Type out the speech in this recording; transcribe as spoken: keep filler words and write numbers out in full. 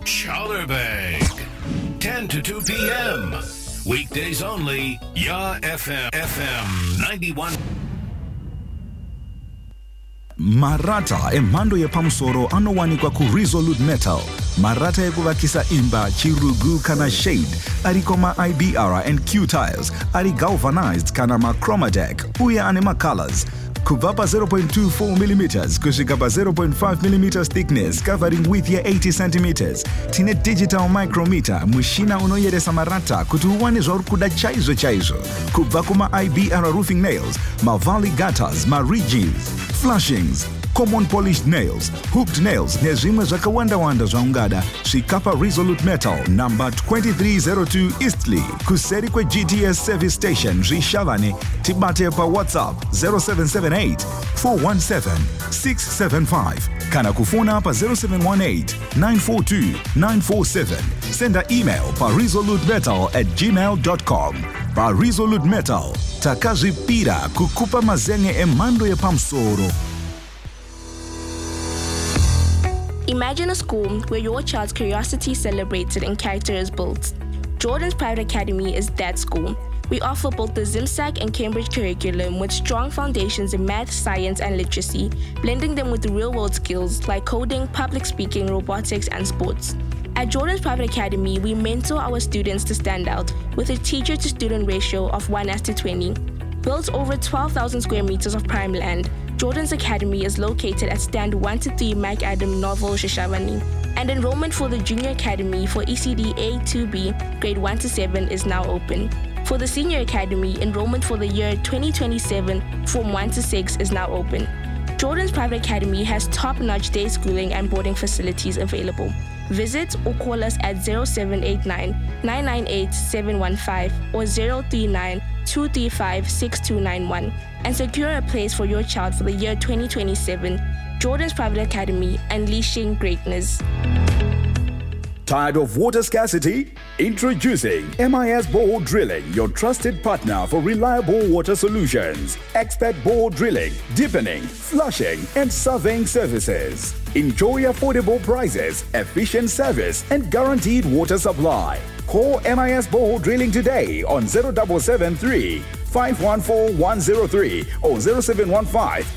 Charlerbag, ten to two p.m. Weekdays only, Ya F M, F M ninety-one. Marata emhando ya pamusoro anowanikwa ku Resolute Metal. Marata ekuvakisa imba, chirugu kana shade, ari koma I B R and Q tiles, ari galvanized kana ma Chromatec, uya ane ma colors. Kubva pa zero point two four millimeters kusvika pa zero point five millimeters thickness, covering width ya eighty centimeters. Tine digital micrometer, mushina unoyeresa marata kuti uwane zvauri kuda chaizvo chaizvo. Kubva kuma I B R roofing nails, ma valley gutters, ma ridges, flashings, common polished nails, hooked nails nezvimwe zvakawanda wanda zvaungada. Svikapa Resolute Metal, number twenty-three oh two Eastleigh, kuseri kwe G T S service station Zvishavane. Tibate pa WhatsApp zero seven seven eight four one seven six seven five. Kana kufona pa zero seven one eight nine four two nine four seven. Send an email pa resolutemetal at gmail dot com. Pa Resolute Metal, takazvipira kukupa mazenge emhando ya pamsoro. Imagine a school where your child's curiosity is celebrated and character is built. Jordan's Private Academy is that school. We offer both the ZimSac and Cambridge curriculum with strong foundations in math, science, and literacy, blending them with real-world skills like coding, public speaking, robotics, and sports. At Jordan's Private Academy, we mentor our students to stand out with a teacher-to-student ratio of one as to twenty. Built over twelve thousand square meters of prime land, Jordan's Academy is located at stand one to three McAdam Novel Shishavani. And enrollment for the Junior Academy for E C D A two B, grade one to seven, is now open. For the Senior Academy, enrollment for the year twenty twenty-seven, Form one to six, is now open. Jordan's Private Academy has top-notch day schooling and boarding facilities available. Visit or call us at zero seven eight nine nine nine eight seven one five or zero three nine two three five six two nine one and secure a place for your child for the year twenty twenty-seven. Jordan's Private Academy, unleashing greatness. Tired of water scarcity? Introducing M I S Borehole Drilling, your trusted partner for reliable water solutions. Expert borehole drilling, deepening, flushing, and surveying services. Enjoy affordable prices, efficient service, and guaranteed water supply. Call M I S Borehole Drilling today on zero seven seven three five one four one zero three or zero seven one five